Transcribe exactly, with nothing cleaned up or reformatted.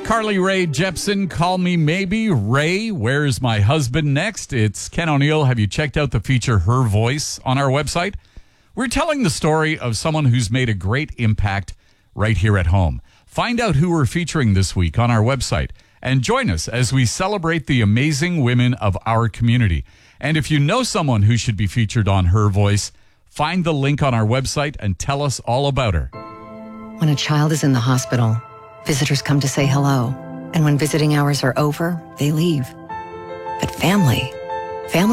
Carly Rae Jepsen, Call Me Maybe. Ray, Where's My Husband Next? It's Ken O'Neill. Have you checked out the feature Her Voice on our website? We're telling the story of someone who's made a great impact right here at home. Find out who we're featuring this week on our website and join us as we celebrate the amazing women of our community. And if you know someone who should be featured on Her Voice, find the link on our website and tell us all about her. When a child is in the hospital, visitors come to say hello. And when visiting hours are over, they leave. But family, family